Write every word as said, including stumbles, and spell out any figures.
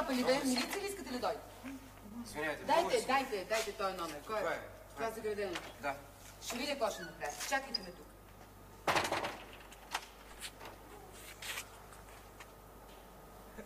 папа ли бе? Милиция ли искате ли дойде? Извинявайте, Дайте, дайте, дайте този номер. Кой е? Кой е? Това е заградено. Да. Ще видя какво ще направя. Чакайте ме тук.